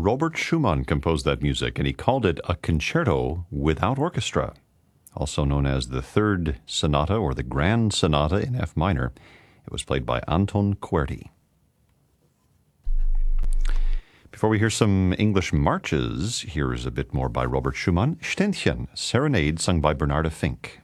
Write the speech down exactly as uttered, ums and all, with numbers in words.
Robert Schumann composed that music, and he called it a concerto without orchestra, also known as the Third Sonata or the Grand Sonata in F minor. It was played by Anton Coerty. Before we hear some English marches, here's a bit more by Robert Schumann. Ständchen, Serenade, sung by Bernarda Fink.